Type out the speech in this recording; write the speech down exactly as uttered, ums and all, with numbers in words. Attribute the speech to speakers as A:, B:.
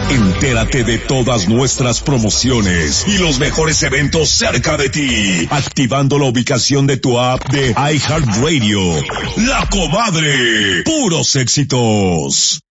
A: Entérate de todas nuestras promociones y los mejores eventos cerca de ti, activando la ubicación de tu app de iHeartRadio. La Comadre, puros éxitos.